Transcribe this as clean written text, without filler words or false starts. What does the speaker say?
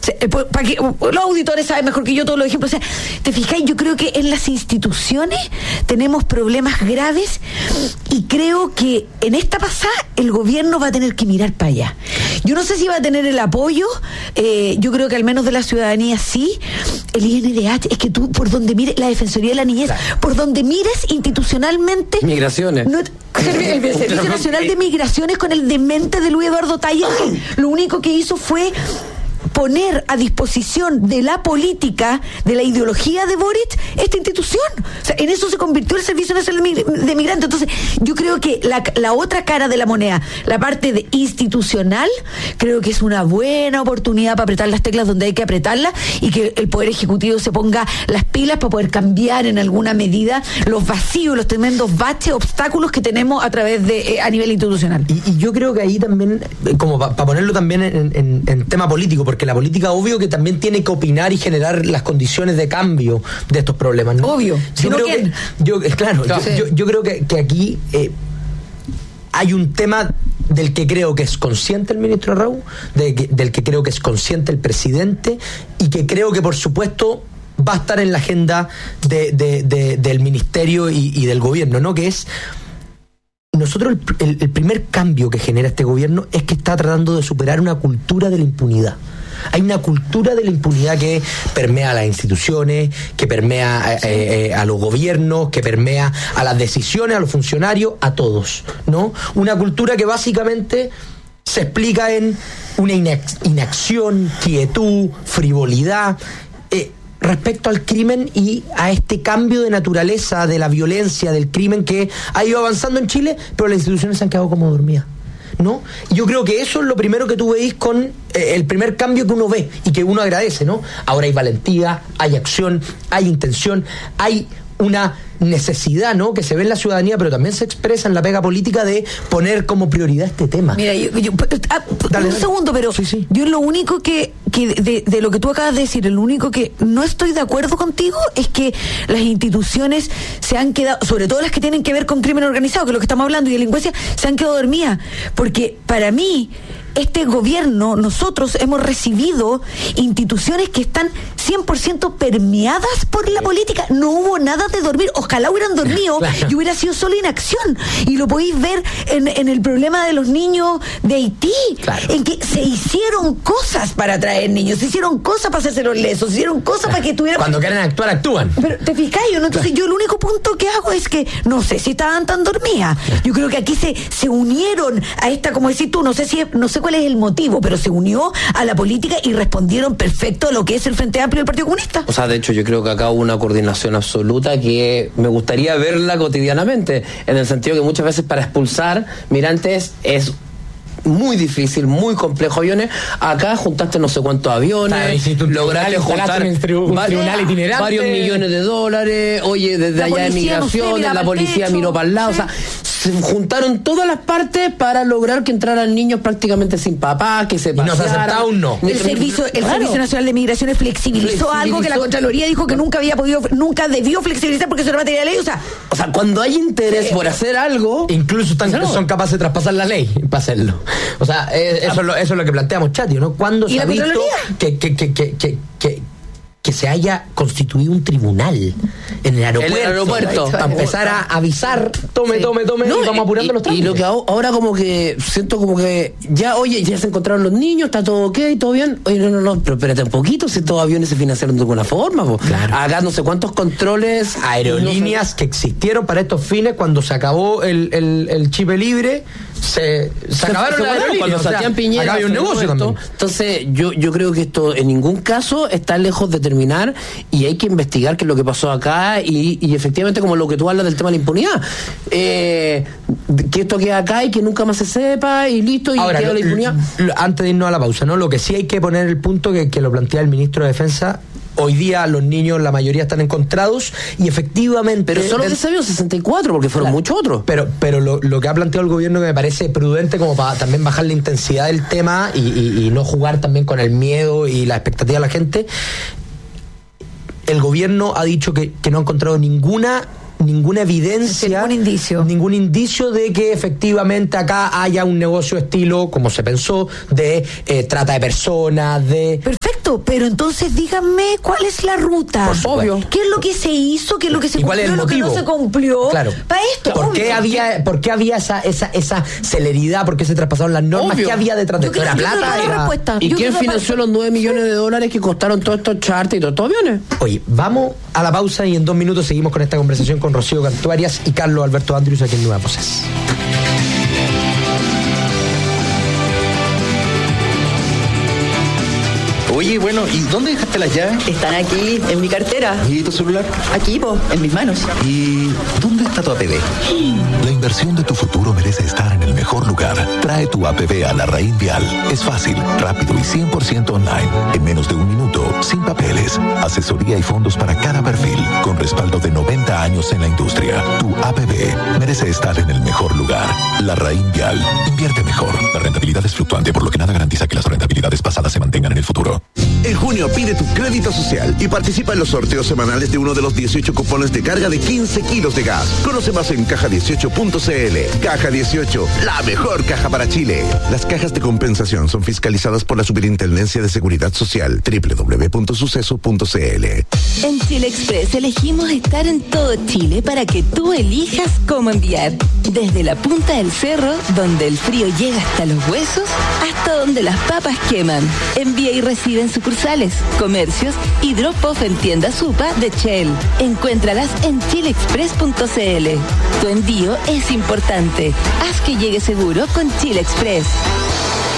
Para que los auditores saben mejor que yo todos los ejemplos. O sea, te fijáis, yo creo que en las instituciones tenemos problemas graves y creo que en esta pasada el gobierno va a tener que mirar para allá. Yo no sé si va a tener el apoyo, yo creo que al menos de la ciudadanía sí. El INDH, es que tú, por donde mires, la Defensoría de la Niñez, claro, por donde mires institucionalmente... Migraciones. El Servicio Nacional de Migraciones con el demente de Luis Eduardo Taya, que lo único que hizo fue poner a disposición de la política, de la ideología de Boric, esta institución. O sea, en eso se convirtió el Servicio Nacional de Migrantes. Entonces, yo creo que la otra cara de la moneda, la parte de institucional, creo que es una buena oportunidad para apretar las teclas donde hay que apretarlas y que el Poder Ejecutivo se ponga las pilas para poder cambiar en alguna medida los vacíos, los tremendos baches, obstáculos que tenemos a través de a nivel institucional. Y yo creo que ahí también, como para ponerlo también en tema político, porque la política obvio que también tiene que opinar y generar las condiciones de cambio de estos problemas, ¿no? Obvio. Yo creo que aquí hay un tema del que creo que es consciente el ministro Raúl, del que creo que es consciente el presidente y que creo que por supuesto va a estar en la agenda del ministerio y del gobierno, ¿no? Que es nosotros el primer cambio que genera este gobierno es que está tratando de superar una cultura de la impunidad. Hay una cultura de la impunidad que permea a las instituciones, que permea a los gobiernos, que permea a las decisiones, a los funcionarios, a todos, ¿no? Una cultura que básicamente se explica en una inacción, quietud, frivolidad, respecto al crimen y a este cambio de naturaleza de la violencia, del crimen que ha ido avanzando en Chile, pero las instituciones se han quedado como dormidas, ¿no? Yo creo que eso es lo primero que tú veis con el primer cambio que uno ve y que uno agradece, ¿no? Ahora hay valentía, hay acción, hay intención, hay una necesidad, ¿no? Que se ve en la ciudadanía, pero también se expresa en la pega política de poner como prioridad este tema. Mira, dale. Segundo, pero sí. Yo lo único que de lo que tú acabas de decir, lo único que no estoy de acuerdo contigo es que las instituciones se han quedado, sobre todo las que tienen que ver con crimen organizado, que es lo que estamos hablando, y delincuencia, se han quedado dormidas, porque para mí este gobierno, nosotros hemos recibido instituciones que están 100% permeadas por la política. No hubo nada de dormir. Ojalá hubieran dormido, claro, y hubiera sido solo inacción. Y lo podéis ver en el problema de los niños de Haití, claro, en que se hicieron cosas para traer niños, se hicieron cosas para hacerse los lesos, se hicieron cosas, claro, para que tuvieran... Cuando quieren actuar, actúan. Pero te fijáis, ¿no? Entonces yo el único punto que hago es que no sé si estaban tan dormidas. Yo creo que aquí se unieron a esta, como decís tú, no sé cuál es el motivo, pero se unió a la política y respondieron perfecto a lo que es el Frente Amplio del Partido Comunista. O sea, de hecho, yo creo que acá hubo una coordinación absoluta que me gustaría verla cotidianamente, en el sentido que muchas veces para expulsar migrantes es muy difícil, muy complejo. Aviones, acá juntaste no sé cuántos aviones, lograste juntar un tribunal itinerante, varios millones de dólares, oye, desde allá de migración, la policía miró para el lado, sí. O sea, se juntaron todas las partes para lograr que entraran niños prácticamente sin papá, que se pasearan. Y nos aceptaron, no. El Servicio Nacional de Migraciones flexibilizó algo que la Contraloría dijo que nunca debió flexibilizar porque eso era materia de ley. O sea, cuando hay interés por hacer algo, incluso son capaces de traspasar la ley para hacerlo. O sea, eso es lo que planteamos, Chatio, ¿no? ¿Cuándo se ha visto que se haya constituido un tribunal en el aeropuerto para empezar a avisar, tome, no, y vamos apurando los trámites? Y lo que ahora como que siento como que ya se encontraron los niños, está todo ok, todo bien. Oye, no, pero espérate un poquito, si estos aviones se financiaron de alguna forma, claro. Acá no sé cuántos controles, aerolíneas que existieron para estos fines cuando se acabó el chip libre. Se acabaron las aerolíneas. Cuando Sebastián Piñera, acá había un negocio también. Entonces yo creo que esto en ningún caso está lejos de terminar y hay que investigar qué es lo que pasó acá y efectivamente, como lo que tú hablas del tema de la impunidad, que esto queda acá y que nunca más se sepa y listo, y ahora, queda la impunidad. Antes de irnos a la pausa, ¿no? Lo que sí hay que poner el punto que lo plantea el ministro de Defensa. Hoy día los niños, la mayoría están encontrados y efectivamente... Pero solo de ese avión 64, porque fueron muchos otros. Pero lo que ha planteado el gobierno, que me parece prudente como para también bajar la intensidad del tema y no jugar también con el miedo y la expectativa de la gente, el gobierno ha dicho que no ha encontrado ninguna evidencia, ningún indicio de que efectivamente acá haya un negocio estilo, como se pensó, de trata de personas, de... Perfecto. Perfecto, pero entonces díganme cuál es la ruta. Obvio. ¿Qué es lo que se hizo? ¿Qué es lo que se cuál es cumplió? el ¿Lo que no motivo? se cumplió? Claro. Para esto. ¿Por qué había esa celeridad? ¿Por qué se traspasaron las normas? Obvio. ¿Qué había detrás de Yo esto? creo- ¿Era yo creo plata? que la Era- respuesta. ¿Y Yo quién creo que- financió los 9 millones de dólares que costaron todos estos charters y todos estos aviones? Oye, vamos a la pausa y en 2 minutos seguimos con esta conversación con Rocío Cantuarias y Carlos Alberto Andrius aquí en Nuevas Voces. Oye, bueno, ¿y dónde dejaste las llaves? Están aquí, en mi cartera. ¿Y tu celular? Aquí, en mis manos. ¿Y dónde está tu APB? La inversión de tu futuro merece estar en el mejor lugar. Trae tu APB a Larraín Vial. Es fácil, rápido y 100% online. En menos de 1 minuto, sin papeles. Asesoría y fondos para cada perfil. Con respaldo de 90 años en la industria. Tu APB merece estar en el mejor lugar. Larraín Vial. Invierte mejor. La rentabilidad es fluctuante, por lo que nada garantiza que las rentabilidades pasadas se mantengan en el futuro. En junio pide tu crédito social y participa en los sorteos semanales de uno de los 18 cupones de carga de 15 kilos de gas. Conoce más en caja18.cl. Caja 18, la mejor caja para Chile. Las cajas de compensación son fiscalizadas por la Superintendencia de Seguridad Social. www.suceso.cl. En Chile Express elegimos estar en todo Chile para que tú elijas cómo enviar. Desde la punta del cerro, donde el frío llega hasta los huesos, hasta donde las papas queman. Envía y recibe en sucursales, comercios y drop-off en tiendas Supa de Shell. Encuéntralas en chileexpress.cl. Tu envío es importante. Haz que llegue seguro con Chile Express.